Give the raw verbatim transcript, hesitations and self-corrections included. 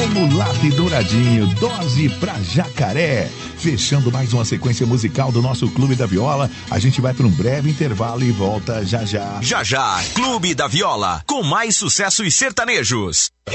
com Mulato e Douradinho, dose pra jacaré. Fechando mais uma sequência musical do nosso Clube da Viola, a gente vai para um breve intervalo e volta já já. Já já, Clube da Viola, com mais sucessos sertanejos.